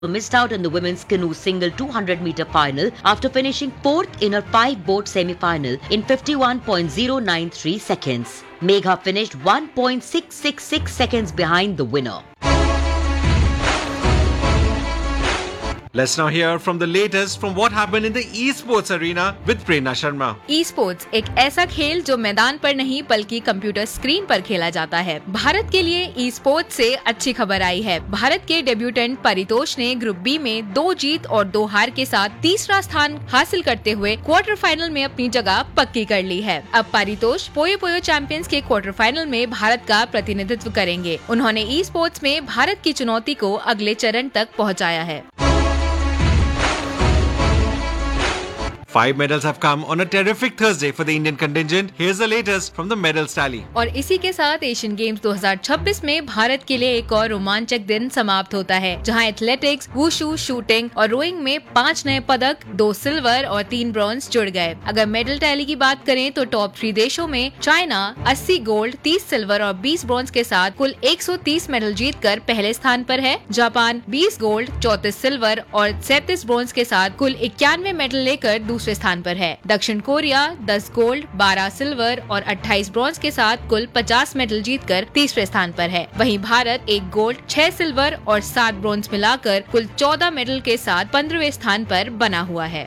missed out on the women's canoe single 200-meter final after finishing fourth in her five-boat semi-final in 51.093 seconds. Megha finished 1.666 seconds behind the winner. Let's now hear from the latest from what happened in the esports arena with Prerna Sharma. Esports एक ऐसा खेल जो मैदान पर नहीं बल्कि computer screen पर खेला जाता है। भारत के लिए esports से अच्छी खबर आई है। भारत के डेब्यूटेंट परितोष ने ग्रुप बी में 2 जीत और 2 हार के साथ तीसरा स्थान हासिल करते हुए क्वार्टर फाइनल में अपनी जगह पक्की कर ली है। अब परितोष पोयो पोयो चैंपियंस के क्वार्टर फाइनल में भारत का प्रतिनिधित्व करेंगे। उन्होंने esports में भारत की चुनौती को अगले चरण तक पहुँचाया है। 5 medals have come on a terrific Thursday for the Indian contingent. Here's the latest from the medals tally. और इसी के साथ एशियन गेम्स 2026 में भारत के लिए एक और रोमांचक दिन समाप्त होता है, जहां एथलेटिक्स, वुशु, शूटिंग और रोइंग में 5 नए पदक, 2 सिल्वर और 3 ब्रॉन्ज जुड़ गए। अगर मेडल टैली की बात करें तो टॉप 3 देशों में चाइना 80 गोल्ड, 30 सिल्वर और 20 ब्रॉन्ज के साथ कुल 130 मेडल जीतकर पहले स्थान पर है। जापान 20 गोल्ड, 34 सिल्वर और 37 ब्रॉन्ज के साथ कुल 91 मेडल लेकर दूसरे स्थान पर है। दक्षिण कोरिया 10 गोल्ड, 12 सिल्वर और 28 ब्रॉन्ज के साथ कुल 50 मेडल जीतकर तीसरे स्थान पर है। वहीं भारत 1 गोल्ड, 6 सिल्वर और 7 ब्रॉन्ज मिलाकर कुल 14 मेडल के साथ 15वें स्थान पर बना हुआ है।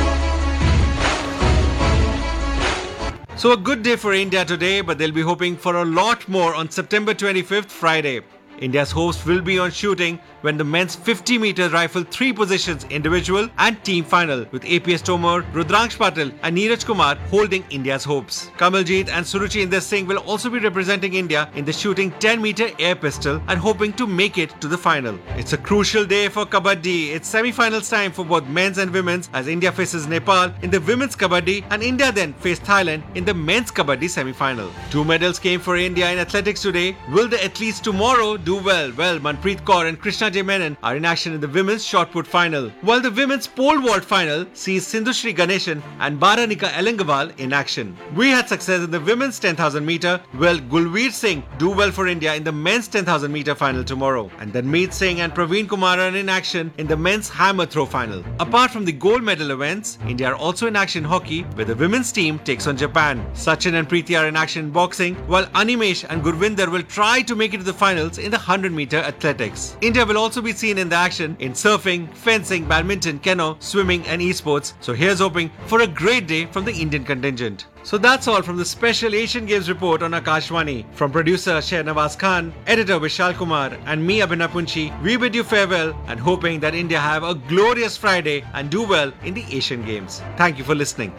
So a good day for India today, but they'll be hoping for a lot more on September 25th, Friday. India's hopes will be on shooting when the men's 50-meter rifle 3 positions individual and team final with APS Tomar, Rudraksh Patil and Neeraj Kumar holding India's hopes. Kamaljeet and Suruchi Inder Singh will also be representing India in the shooting 10-meter air pistol and hoping to make it to the final. It's a crucial day for Kabaddi. It's semi-finals time for both men's and women's as India faces Nepal in the women's Kabaddi and India then face Thailand in the men's Kabaddi semi-final. 2 medals came for India in athletics today. Will the athletes tomorrow do well? Well, Manpreet Kaur and Krishna J. Menon are in action in the women's shot put final, while the women's pole vault final sees Sindhushri Ganeshan and Baranika Elangawal in action. We had success in the women's 10,000 meter. Will Gulveer Singh do well for India in the men's 10,000 meter final tomorrow? And then Meet Singh and Praveen Kumar are in action in the men's hammer throw final. Apart from the gold medal events, India are also in action in hockey, where the women's team takes on Japan. Sachin and Preeti are in action in boxing, while Animesh and Gurvinder will try to make it to the finals in the 100-meter athletics. India will also be seen in the action in surfing, fencing, badminton, canoe, swimming and esports. So here's hoping for a great day from the Indian contingent. So that's all from the special Asian Games report on Akashvani. From producer Shahnawaz Khan, editor Vishal Kumar and me Abhinav Punchi, we bid you farewell and hoping that India have a glorious Friday and do well in the Asian Games. Thank you for listening.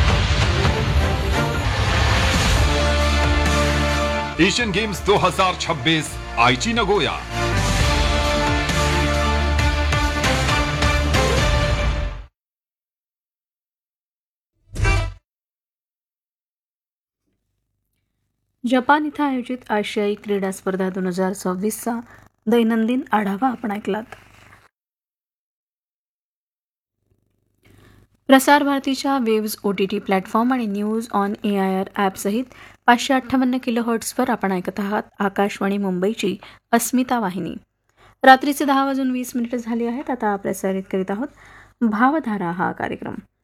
Asian games 2026 आईची Nagoya. Japan इथं आयोजित आशियाई क्रीडा स्पर्धा 2026चा दैनंदिन आढावा आपण ऐकलात। प्रसार भारतीच्या वेव्ज OTT प्लॅटफॉर्म आणि न्यूज ऑन AIR ॲपसहित 558 किलोहर्ट्झवर आपण ऐकत आहात आकाशवाणी मुंबईची अस्मिता वाहिनी। रात्रीचे 10:20 झाले आहेत। आता प्रसारित करीत आहोत भावधारा हा कार्यक्रम।